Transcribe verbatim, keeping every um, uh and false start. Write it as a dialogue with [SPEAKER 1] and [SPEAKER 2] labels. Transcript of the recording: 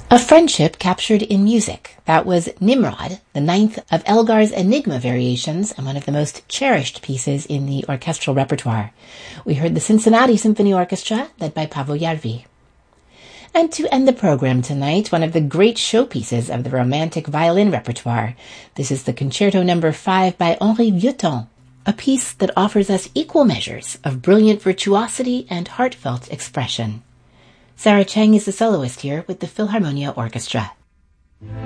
[SPEAKER 1] A friendship captured in music. That was Nimrod, the ninth of Elgar's Enigma variations and one of the most cherished pieces in the orchestral repertoire. We heard the Cincinnati Symphony Orchestra, led by Paavo Järvi. And to end the program tonight, one of the great showpieces of the romantic violin repertoire. This is the Concerto Number five by Henri Vieuxtemps, a piece that offers us equal measures of brilliant virtuosity and heartfelt expression. Sarah Chang is the soloist here with the Philharmonia Orchestra.